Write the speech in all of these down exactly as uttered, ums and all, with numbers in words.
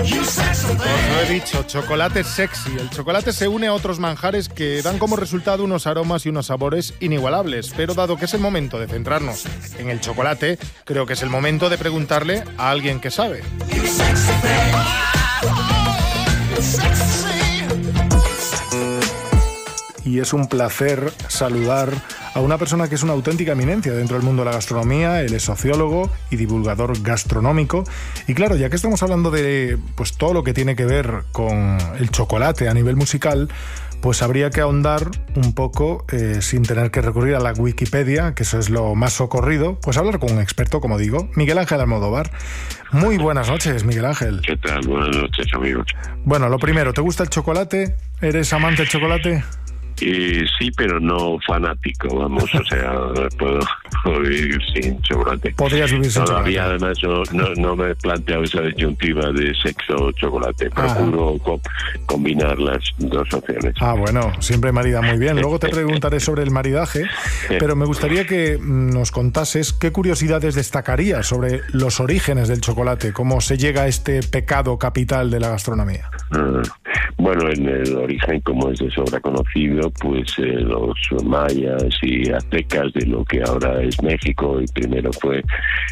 Os lo he dicho, chocolate sexy. El chocolate se une a otros manjares que dan como resultado unos aromas y unos sabores inigualables. Pero dado que es el momento de centrarnos en el chocolate, creo que es el momento de preguntarle a alguien que sabe. Y es un placer saludar a una persona que es una auténtica eminencia dentro del mundo de la gastronomía. Él es sociólogo y divulgador gastronómico. Y claro, ya que estamos hablando de pues todo lo que tiene que ver con el chocolate a nivel musical, pues habría que ahondar un poco, eh, sin tener que recurrir a la Wikipedia, que eso es lo más socorrido, pues hablar con un experto, como digo, Miguel Ángel Almodóvar. Muy buenas noches, Miguel Ángel. ¿Qué tal? Buenas noches, amigos. Bueno, lo primero, ¿te gusta el chocolate? ¿Eres amante del chocolate? Eh, sí, pero no fanático, vamos, o sea, puedo, puedo vivir sin chocolate. Podrías vivir sin Todavía, chocolate. además, no, no, no me he planteado esa disyuntiva de sexo o chocolate. Procuro co- combinar las dos opciones. Ah, bueno, siempre marida muy bien. Luego te preguntaré sobre el maridaje, pero me gustaría que nos contases qué curiosidades destacarías sobre los orígenes del chocolate, cómo se llega a este pecado capital de la gastronomía. Uh, bueno, en el origen, como es de sobra conocido, pues eh, los mayas y aztecas de lo que ahora es México y primero fue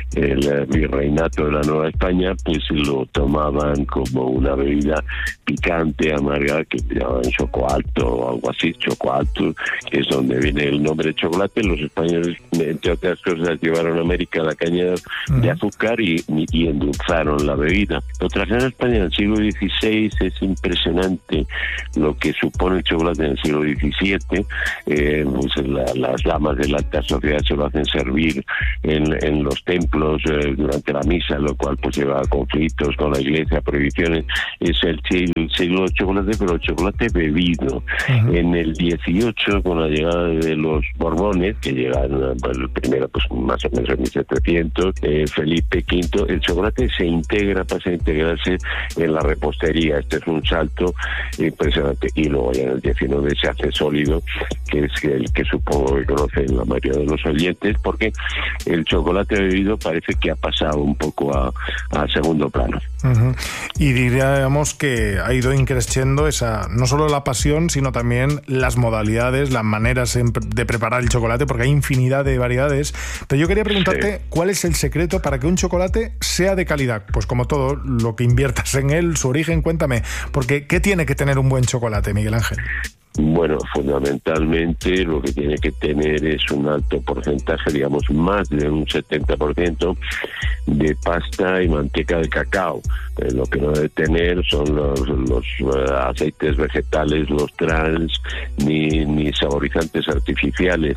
el virreinato de la Nueva España, pues lo tomaban como una bebida picante, amarga, que llamaban chocoalto o algo así, chocoalto, que es donde viene el nombre de chocolate. Los españoles, entre otras cosas, llevaron a América la caña de azúcar y, y endulzaron la bebida. Lo trajeron a España en el siglo dieciséis. Es impresionante lo que supone el chocolate en el siglo diecisiete. Eh, pues la, las damas de la alta sociedad se lo hacen servir en, en los templos eh, durante la misa, lo cual pues lleva a conflictos con la iglesia, prohibiciones. Es el siglo, el siglo del chocolate, pero el chocolate bebido. Uh-huh. En el dieciocho, con la llegada de los Borbones, que llegan bueno, primero pues más o menos en mil setecientos, eh, Felipe quinto, el chocolate se integra, pasa a integrarse en la repostería. Este es un salto impresionante. Y luego ya en el diecinueve se hace sólido, que es el que supongo que conocen la mayoría de los oyentes, porque el chocolate bebido parece que ha pasado un poco a, a segundo plano. Uh-huh. Y diríamos que ha ido increciendo esa, no solo la pasión, sino también las modalidades, las maneras de preparar el chocolate, porque hay infinidad de variedades. Pero yo quería preguntarte, sí, ¿cuál es el secreto para que un chocolate sea de calidad? Pues como todo lo que inviertas en él, su origen, cuéntame, porque ¿qué tiene que tener un buen chocolate, Miguel Ángel? Bueno, fundamentalmente lo que tiene que tener es un alto porcentaje, digamos más de un setenta por ciento de pasta y manteca de cacao. Eh, lo que no debe tener son los, los uh, aceites vegetales, los trans, ni, ni saborizantes artificiales.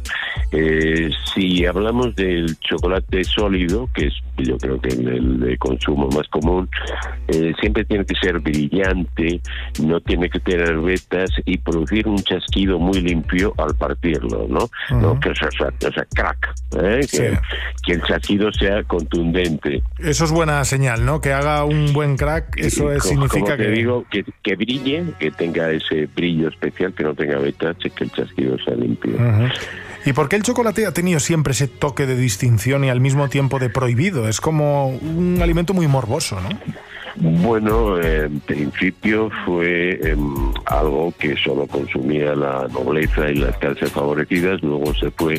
Eh, si hablamos del chocolate sólido, que es yo creo que el, el de consumo más común, eh, siempre tiene que ser brillante, no tiene que tener vetas y producir un chasquido muy limpio al partirlo, ¿no? Uh-huh. No que sea, o sea crack, ¿eh? que, sí. que el chasquido sea contundente. Eso es buena señal, ¿no? Que haga un buen crack, eso es, como, significa como te que... digo, que, que brille, que tenga ese brillo especial, que no tenga vetas y que el chasquido sea limpio. Uh-huh. ¿Y por qué el chocolate ha tenido siempre ese toque de distinción y al mismo tiempo de prohibido? Es como un alimento muy morboso, ¿no? Bueno, en principio fue eh, algo que solo consumía la nobleza y las clases favorecidas, luego se fue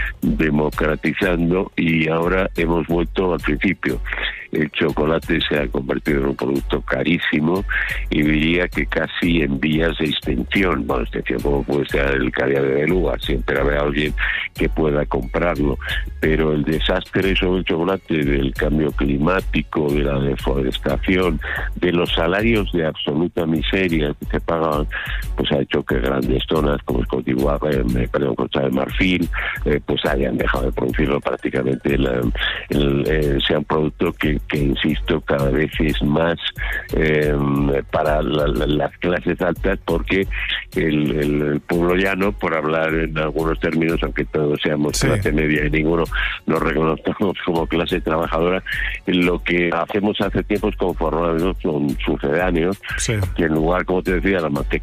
democratizando y ahora hemos vuelto al principio. El chocolate se ha convertido en un producto carísimo y diría que casi en vías de extinción. Bueno, extinción como puede ser el caviar de beluga, siempre habrá alguien que pueda comprarlo, pero el desastre sobre el chocolate del cambio climático, de la deforestación, de los salarios de absoluta miseria que se pagaban, pues ha hecho que grandes zonas como el Côte d'Ivoire, eh, perdón, Costa de Marfil, eh, pues hayan dejado de producirlo prácticamente. La, el, eh, sea un producto que que insisto cada vez es más eh, para la, la, las clases altas, porque el, el, el pueblo llano, por hablar en algunos términos, aunque todos seamos sí. clase media y ninguno nos reconozcamos como clase trabajadora, lo que hacemos hace tiempo es conformarnos con sucedáneos, sí. que en lugar, como te decía, la manteca de cacao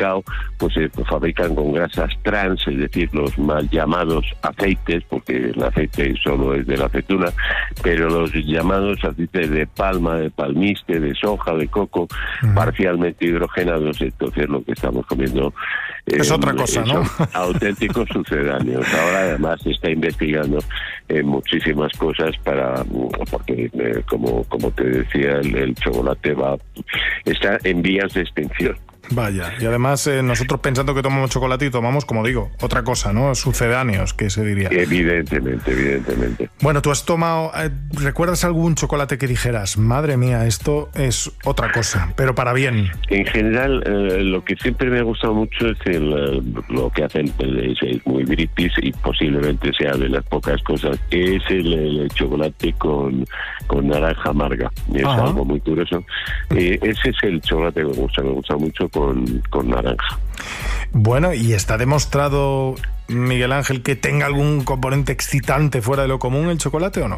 cacao, pues se fabrican con grasas trans, es decir, los mal llamados aceites, porque el aceite solo es de la aceituna, pero los llamados aceites de palma, de palmiste, de soja, de coco, uh-huh. parcialmente hidrogenados. Entonces lo que estamos comiendo eh, es otra cosa, ¿no? Auténticos sucedáneos. Ahora además se está investigando eh, muchísimas cosas para, porque eh, como como te decía, el, el chocolate va está en vías de extinción. Vaya, y además eh, nosotros pensando que tomamos chocolate y tomamos, como digo, otra cosa, ¿no? Sucedáneos, que se diría. Evidentemente, evidentemente. Bueno, tú has tomado, eh, ¿recuerdas algún chocolate que dijeras, madre mía, esto es otra cosa, pero para bien? En general, eh, lo que siempre me ha gustado mucho es el, lo que hacen, es, es muy british y posiblemente sea de las pocas cosas, es el, el chocolate con, con naranja amarga. Es Ajá. algo muy curioso. Eh, ese es el chocolate que me gusta, me gusta mucho con, con naranja. Bueno, ¿y está demostrado, Miguel Ángel, que tenga algún componente excitante fuera de lo común el chocolate o no?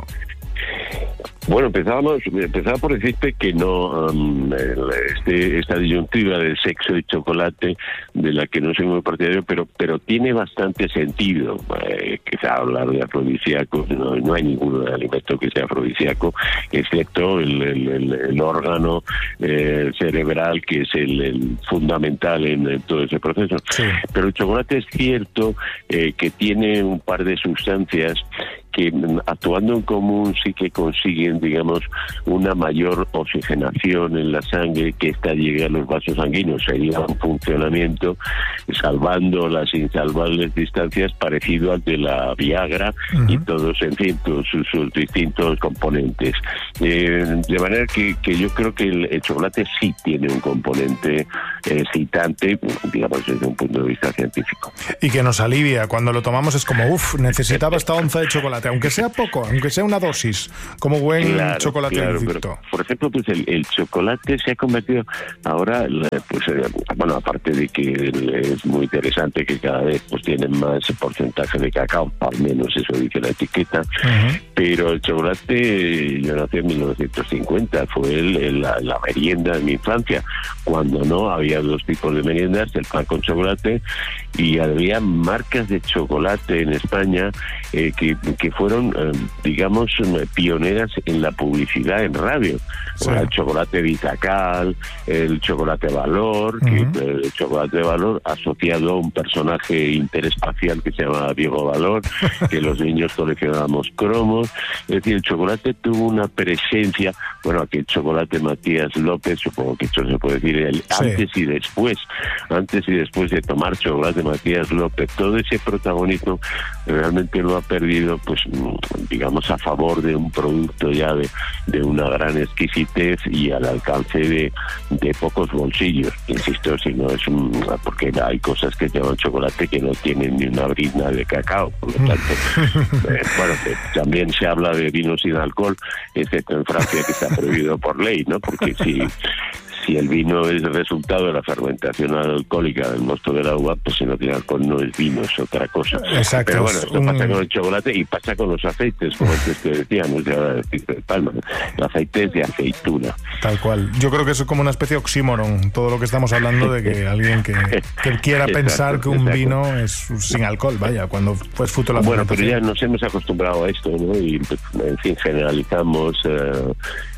Bueno, empezábamos, empezaba por decirte que no, um, este, esta disyuntiva del sexo y chocolate, de la que no soy muy partidario, pero pero tiene bastante sentido. Eh, quizá hablar de afrodisíacos, no, no hay ningún alimento que sea afrodisíaco, excepto el, el, el, el órgano eh, cerebral, que es el, el fundamental en, en todo ese proceso. Sí. Pero el chocolate es cierto eh, que tiene un par de sustancias que actuando en común sí que consiguen, digamos, una mayor oxigenación en la sangre, que esta llegue a los vasos sanguíneos. Sería un funcionamiento, salvando las insalvables distancias, parecido al de la Viagra, uh-huh. y todos, en fin, todos sus, sus distintos componentes. Eh, de manera que, que yo creo que el, el chocolate sí tiene un componente excitante, digamos, desde un punto de vista científico. Y que nos alivia. Cuando lo tomamos es como, uff, necesitaba esta onza de chocolate, aunque sea poco, aunque sea una dosis, como buen claro, chocolate claro, pero, por ejemplo, pues el, el chocolate se ha convertido ahora, pues eh, bueno, aparte de que es muy interesante que cada vez pues tienen más porcentaje de cacao, al menos eso dice la etiqueta, uh-huh. pero el chocolate, yo nací en mil novecientos cincuenta, fue el, el, la, la merienda de mi infancia, cuando no había dos tipos de meriendas, el pan con chocolate, y había marcas de chocolate en España eh, que, que fueron, eh, digamos, pioneras en la publicidad en radio. Sí. El chocolate Vitacal, el chocolate Valor, uh-huh. que el chocolate Valor asociado a un personaje interespacial que se llama Diego Valor, que los niños coleccionábamos cromos. Es decir, el chocolate tuvo una presencia, bueno, aquí el chocolate Matías López, supongo que esto se puede decir, el sí. antes y después, antes y después de tomar chocolate Matías López, todo ese protagonismo realmente lo ha perdido, pues, digamos, a favor de un producto ya de, de una gran exquisitez y al alcance de, de pocos bolsillos. Insisto, si no es un, porque hay cosas que llevan chocolate que no tienen ni una brizna de cacao, por lo tanto, eh, bueno, eh, también se habla de vino sin alcohol, excepto en Francia, que está prohibido por ley, ¿no? Porque si Si el vino es el resultado de la fermentación alcohólica del mosto del agua, pues si no tiene alcohol no es vino, es otra cosa. Exacto. Pero bueno, esto un... pasa con el chocolate y pasa con los aceites, como antes te decía, no se habla de aceite de palma, el aceite es de aceituna. Tal cual. Yo creo que es como una especie de oxímoron, todo lo que estamos hablando de que alguien que, que quiera pensar exacto, que un exacto. vino es sin alcohol, vaya, cuando fue fruto de la Bueno, pero ya nos hemos acostumbrado a esto, ¿no? Y, en fin, generalizamos eh,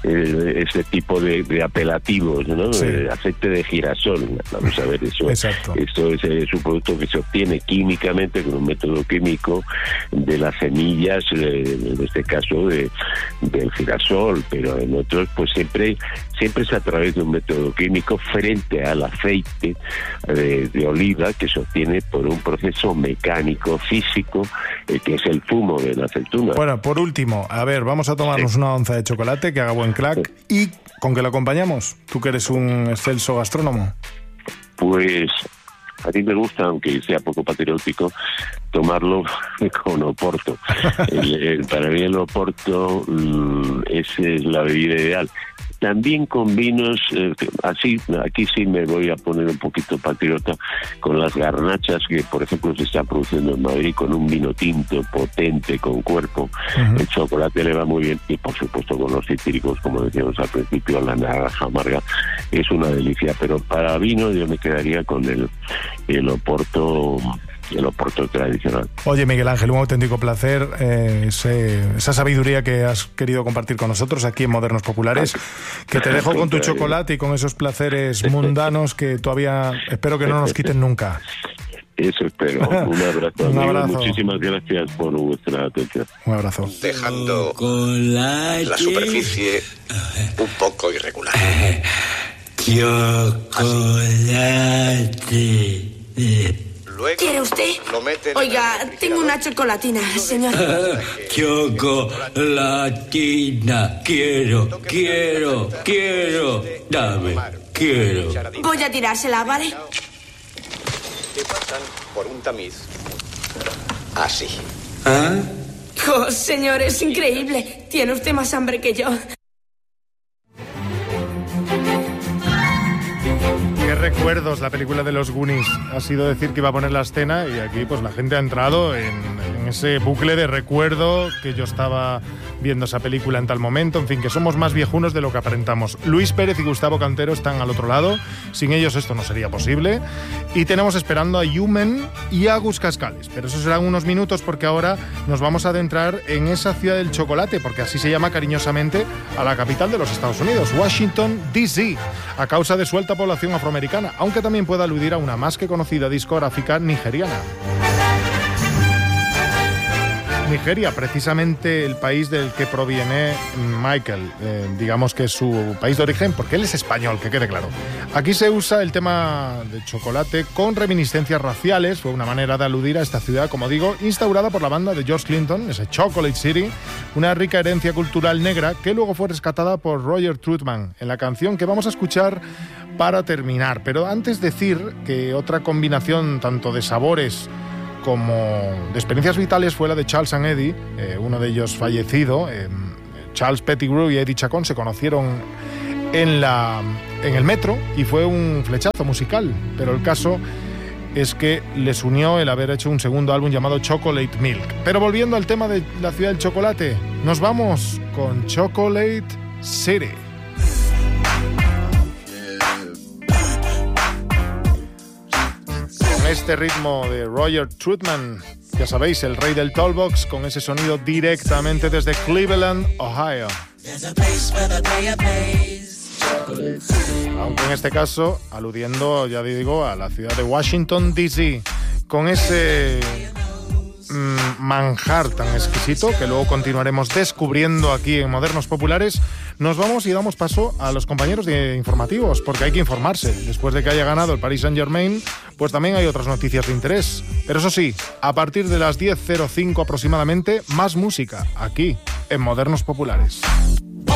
eh, este tipo de, de apelativos, ¿no? ¿no? Sí. Eh, aceite de girasol, vamos a ver, eso. Exacto. Esto es, es un producto que se obtiene químicamente con un método químico de las semillas, eh, en este caso de, del girasol, pero en otros pues siempre siempre es a través de un método químico frente al aceite de, de oliva que se obtiene por un proceso mecánico físico, eh, que es el zumo de la aceituna. Bueno, por último, a ver, vamos a tomarnos sí. una onza de chocolate que haga buen crack. Sí. ¿Y con qué lo acompañamos? Tú que eres un excelso gastrónomo. Pues a mí me gusta, aunque sea poco patriótico, tomarlo con Oporto. el, el, para mí el Oporto mmm, es, es la bebida ideal. también con vinos, eh, así, aquí sí me voy a poner un poquito patriota, con las garnachas que, por ejemplo, se está produciendo en Madrid, con un vino tinto potente, con cuerpo. Uh-huh. El chocolate le va muy bien, y por supuesto con los cítricos, como decíamos al principio, la naranja amarga es una delicia, pero para vino yo me quedaría con el, el Oporto... el Oporto tradicional. Oye, Miguel Ángel, un auténtico placer, eh, ese, esa sabiduría que has querido compartir con nosotros aquí en Modernos Populares, que te dejo con tu chocolate y con esos placeres mundanos que todavía espero que no nos quiten nunca. Eso espero. Un abrazo. Un abrazo. Muchísimas gracias por vuestra atención. Un abrazo. Dejando la superficie un poco irregular. Chocolate. Luego ¿Quiere usted? Lo meten Oiga, en el tengo una chocolatina, señor. Chocolatina. Quiero, quiero, quiero. Dame, quiero. Voy a tirársela, ¿vale? Que pasan por un tamiz. Así. ¿Ah? Oh, señor, es increíble. Tiene usted más hambre que yo. Qué recuerdos, la película de los Goonies. Ha sido decir que iba a poner la escena y aquí pues la gente ha entrado en, en ese bucle de recuerdo que yo estaba viendo esa película en tal momento. En fin, que somos más viejunos de lo que aparentamos. Luis Pérez y Gustavo Cantero están al otro lado. Sin ellos esto no sería posible. Y tenemos esperando a Yumen y a Gus Cascales. Pero eso serán unos minutos porque ahora nos vamos a adentrar en esa ciudad del chocolate, porque así se llama cariñosamente a la capital de los Estados Unidos, Washington, D C, a causa de su alta población afroamericana, aunque también puede aludir a una más que conocida discográfica nigeriana. Nigeria, precisamente el país del que proviene Michael, eh, digamos que es su país de origen, porque él es español, que quede claro. Aquí se usa el tema de chocolate con reminiscencias raciales, fue una manera de aludir a esta ciudad, como digo, instaurada por la banda de George Clinton, ese Chocolate City, una rica herencia cultural negra que luego fue rescatada por Roger Troutman en la canción que vamos a escuchar para terminar. Pero antes decir que otra combinación tanto de sabores como de experiencias vitales fue la de Charles and Eddie, eh, uno de ellos fallecido. Eh, Charles Pettigrew y Eddie Chacón se conocieron en, la, en el metro y fue un flechazo musical, pero el caso es que les unió el haber hecho un segundo álbum llamado Chocolate Milk. Pero volviendo al tema de la ciudad del chocolate, nos vamos con Chocolate City. Este ritmo de Roger Troutman, ya sabéis, el rey del Tallbox, con ese sonido directamente desde Cleveland, Ohio. Aunque en este caso, aludiendo, ya digo, a la ciudad de Washington, D C, con ese mmm, manjar tan exquisito que luego continuaremos descubriendo aquí en Modernos Populares, nos vamos y damos paso a los compañeros de informativos, porque hay que informarse. Después de que haya ganado el Paris Saint-Germain, pues también hay otras noticias de interés. Pero eso sí, a partir de las diez cero cinco aproximadamente, más música, aquí, en Modernos Populares.